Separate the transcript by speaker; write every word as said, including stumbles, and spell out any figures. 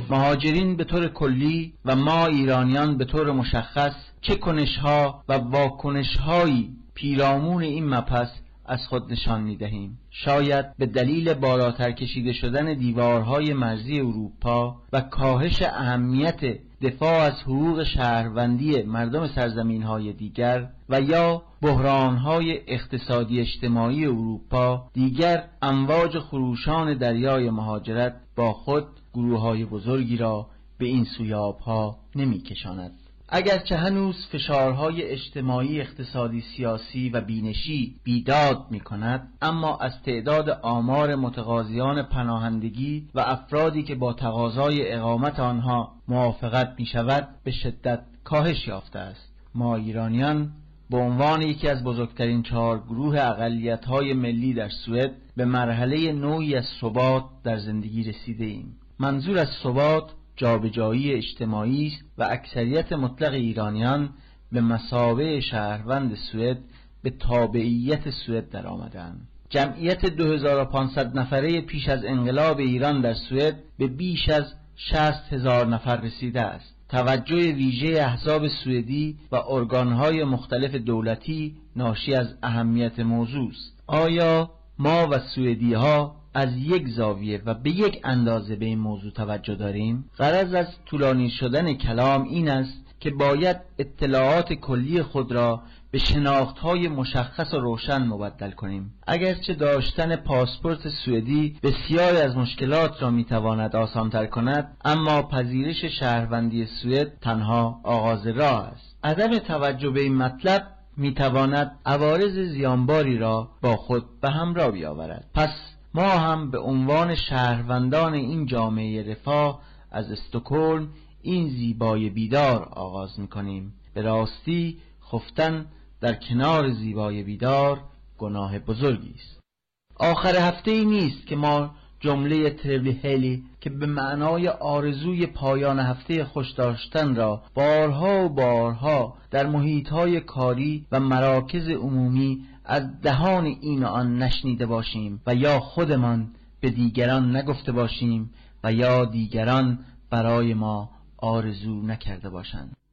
Speaker 1: مهاجرین به طور کلی و ما ایرانیان به طور مشخص چه کنش‌ها و واکنش‌هایی پیرامون این مبحث از خود نشان می‌دهیم. شاید به دلیل بالاتر کشیده شدن دیوارهای مرزی اروپا و کاهش اهمیت دفاع از حقوق شهروندی مردم سرزمین‌های دیگر و یا بحران‌های اقتصادی اجتماعی اروپا، دیگر امواج خروشان دریای مهاجرت با خود گروه‌های بزرگی را به این سوی آب‌ها نمی‌کشاند. اگرچه هنوز فشارهای اجتماعی، اقتصادی، سیاسی و بینشی بیداد می کند، اما از تعداد آمار متقاضیان پناهندگی و افرادی که با تقاضای اقامت آنها موافقت می شود به شدت کاهش یافته است. ما ایرانیان به عنوان یکی از بزرگترین چهار گروه اقلیت‌های ملی در سوئد به مرحله نوعی از ثبات در زندگی رسیده ایم. منظور از ثبات جابجایی اجتماعی است و اکثریت مطلق ایرانیان به مثابه شهروند سوئد به تابعیت سوئد در آمدند. جمعیت دو هزار و پانصد نفره پیش از انقلاب ایران در سوئد به بیش از شصت هزار نفر رسیده است. توجه ویژه احزاب سوئدی و ارگانهای مختلف دولتی ناشی از اهمیت موضوع است. آیا ما و سوئدی ها از یک زاویه و به یک اندازه به این موضوع توجه داریم؟ غرض از طولانی شدن کلام این است که باید اطلاعات کلی خود را به شناختهای مشخص و روشن مبدل کنیم. اگرچه داشتن پاسپورت سوئدی بسیاری از مشکلات را میتواند آسان‌تر کند، اما پذیرش شهروندی سوئد تنها آغاز راه است. عدم توجه به این مطلب میتواند عوارض زیانباری را با خود به همراه بیاورد. پس ما هم به عنوان شهروندان این جامعه رفاه از استکهلم این زیبای بیدار آغاز می‌کنیم. به راستی خفتن در کنار زیبای بیدار گناه بزرگی است. آخر هفته ای نیست که ما جمله تریبلی که به معنای آرزوی پایان هفته خوش داشتن را بارها و بارها در محیط‌های کاری و مراکز عمومی از دهان این و آن نشنیده باشیم و یا خودمان به دیگران نگفته باشیم و یا دیگران برای ما آرزو نکرده باشند.